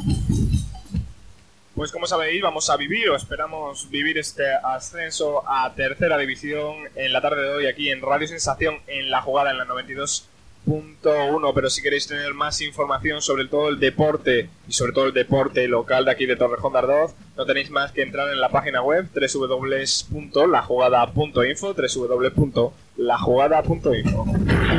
Pues como sabéis, vamos a vivir o esperamos vivir este ascenso a tercera división en la tarde de hoy aquí en Radio Sensación en La Jugada en la 92.1. Pero si queréis tener más información sobre todo el deporte y sobre todo el deporte local de aquí de Torrejón de Ardoz, no tenéis más que entrar en la página web www.lajugada.info www.lajugada.info.